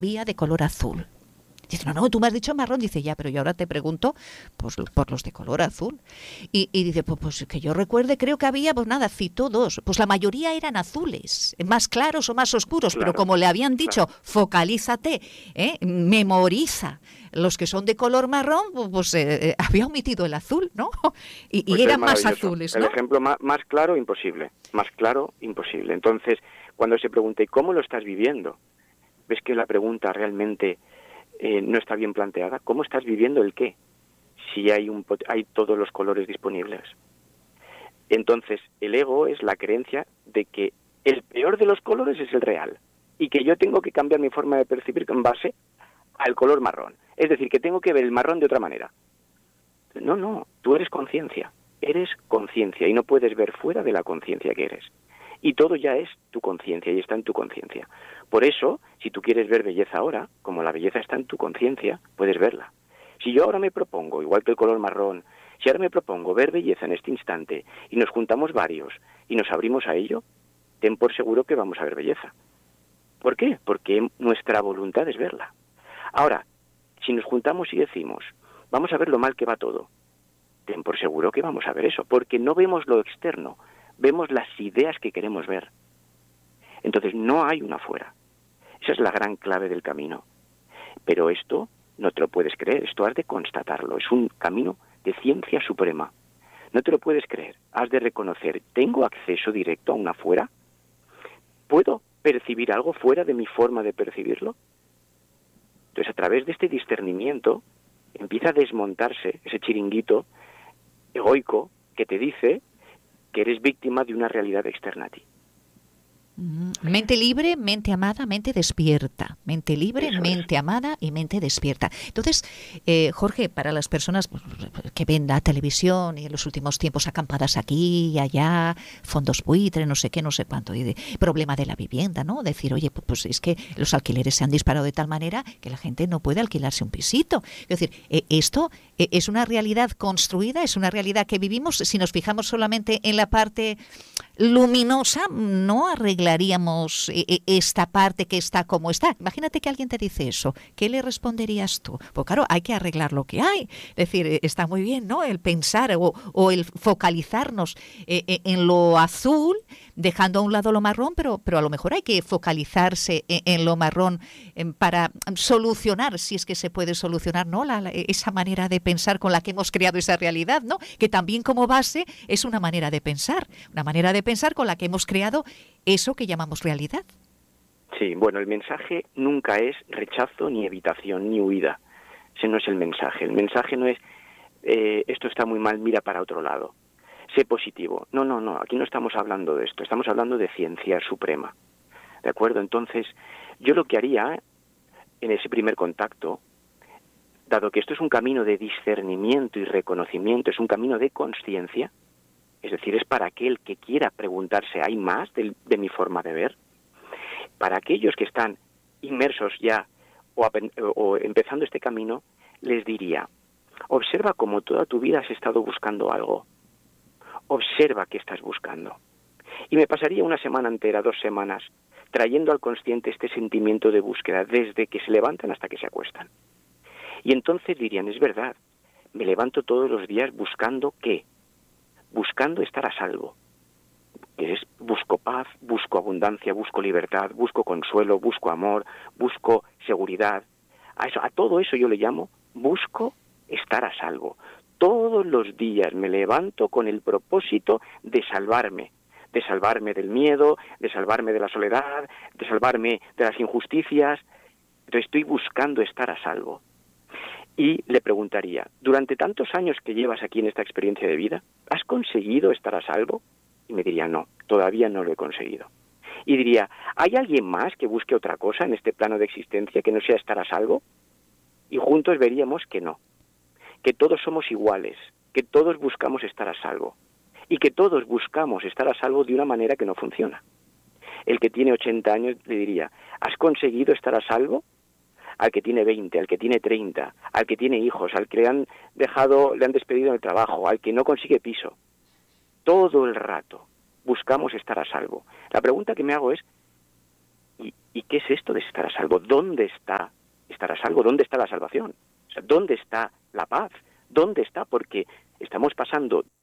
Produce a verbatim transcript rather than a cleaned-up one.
había de color azul. Dice, no, no, tú me has dicho marrón. Dice, ya, pero yo ahora te pregunto pues, por los de color azul. Y, y dice, pues, pues que yo recuerde, creo que había, pues nada, citó dos. Pues la mayoría eran azules, más claros o más oscuros. Claro, pero como le habían dicho, claro, focalízate, ¿eh? memoriza los que son de color marrón, pues eh, había omitido el azul, ¿no? Y, pues y eran más azules, ¿no? El ejemplo más, más claro, imposible. Más claro, imposible. Entonces, cuando se pregunta, ¿y cómo lo estás viviendo? ¿Ves que la pregunta realmente Eh, no está bien planteada? ¿Cómo estás viviendo el qué? Si hay, un, hay todos los colores disponibles. Entonces, el ego es la creencia de que el peor de los colores es el real y que yo tengo que cambiar mi forma de percibir en base al color marrón. Es decir, que tengo que ver el marrón de otra manera. No, no, tú eres conciencia. Eres conciencia y no puedes ver fuera de la conciencia que eres. Y todo ya es tu conciencia y está en tu conciencia. Por eso, si tú quieres ver belleza ahora, como la belleza está en tu conciencia, puedes verla. Si yo ahora me propongo, igual que el color marrón, si ahora me propongo ver belleza en este instante y nos juntamos varios y nos abrimos a ello, ten por seguro que vamos a ver belleza. ¿Por qué? Porque nuestra voluntad es verla. Ahora, si nos juntamos y decimos, vamos a ver lo mal que va todo, ten por seguro que vamos a ver eso, porque no vemos lo externo, vemos las ideas que queremos ver. Entonces no hay una fuera. Esa es la gran clave del camino. Pero esto no te lo puedes creer, esto has de constatarlo. Es un camino de ciencia suprema. No te lo puedes creer, has de reconocer, ¿tengo acceso directo a una fuera? ¿Puedo percibir algo fuera de mi forma de percibirlo? Entonces, a través de este discernimiento empieza a desmontarse ese chiringuito egoico que te dice que eres víctima de una realidad externa a ti. Mente libre, mente amada, mente despierta. Mente libre, Eso mente es. amada y mente despierta. Entonces, eh, Jorge, para las personas que ven la televisión y en los últimos tiempos acampadas aquí y allá, fondos buitre, no sé qué, no sé cuánto, y de, problema de la vivienda, ¿no? Decir, oye, pues es que los alquileres se han disparado de tal manera que la gente no puede alquilarse un pisito. Es decir, eh, esto eh, es una realidad construida, es una realidad que vivimos. Si nos fijamos solamente en la parte luminosa, no arreglaríamos esta parte que está como está. Imagínate que alguien te dice eso, ¿qué le responderías tú? Pues claro, hay que arreglar lo que hay. Es decir, está muy bien, ¿no? El pensar o, o el focalizarnos eh, en lo azul, dejando a un lado lo marrón, pero, pero a lo mejor hay que focalizarse en, en lo marrón en, para solucionar, si es que se puede solucionar, ¿no? La, la, esa manera de pensar con la que hemos creado esa realidad, ¿no? Que también como base es una manera de pensar, una manera de pensar con la que hemos creado eso que llamamos realidad. Sí, bueno, el mensaje nunca es rechazo, ni evitación, ni huida. Ese no es el mensaje. El mensaje no es, eh, esto está muy mal, mira para otro lado. Sé positivo. No, no, no, aquí no estamos hablando de esto, estamos hablando de ciencia suprema. ¿De acuerdo? Entonces, yo lo que haría en ese primer contacto, dado que esto es un camino de discernimiento y reconocimiento, es un camino de consciencia, es decir, es para aquel que quiera preguntarse, ¿hay más de, de mi forma de ver? Para aquellos que están inmersos ya o, o empezando este camino, les diría, observa cómo toda tu vida has estado buscando algo. Observa qué estás buscando. Y me pasaría una semana entera, dos semanas, trayendo al consciente este sentimiento de búsqueda, desde que se levantan hasta que se acuestan. Y entonces dirían, es verdad, me levanto todos los días buscando ¿qué? Buscando estar a salvo. Que es, busco paz, busco abundancia, busco libertad, busco consuelo, busco amor, busco seguridad. A, eso, a todo eso yo le llamo, busco estar a salvo. Todos los días me levanto con el propósito de salvarme, de salvarme del miedo, de salvarme de la soledad, de salvarme de las injusticias. Entonces estoy buscando estar a salvo. Y le preguntaría, durante tantos años que llevas aquí en esta experiencia de vida, ¿has conseguido estar a salvo? Y me diría, no, todavía no lo he conseguido. Y diría, ¿hay alguien más que busque otra cosa en este plano de existencia que no sea estar a salvo? Y juntos veríamos que no, que todos somos iguales, que todos buscamos estar a salvo, y que todos buscamos estar a salvo de una manera que no funciona. El que tiene ochenta años le diría, ¿has conseguido estar a salvo? Al que tiene veinte, al que tiene treinta, al que tiene hijos, al que le han dejado, le han despedido del trabajo, al que no consigue piso. Todo el rato buscamos estar a salvo. La pregunta que me hago es, ¿y ¿y qué es esto de estar a salvo? ¿Dónde está estar a salvo? ¿Dónde está la salvación? O sea, ¿dónde está la paz? ¿Dónde está? Porque estamos pasando